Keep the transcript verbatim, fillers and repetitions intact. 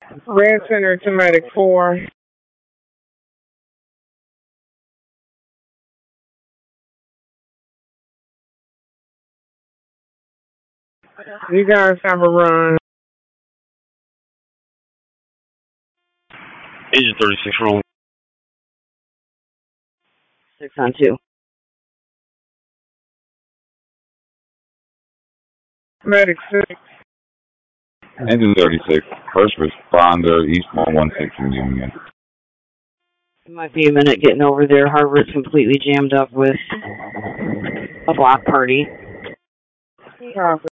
Red Center to Medic four. You guys have a run. Agent thirty-six rolling. Six on two. Medic six. Engine thirty-six, first responder, East one one six in Union. It might be a minute getting over there. Harvard's completely jammed up with a block party. Copy.